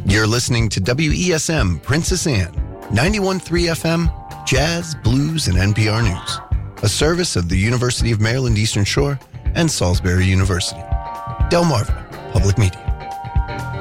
You're listening to WESM Princess Anne, 91.3 FM, Jazz, Blues, and NPR News, a service of the University of Maryland Eastern Shore and Salisbury University. Delmarva Public Media.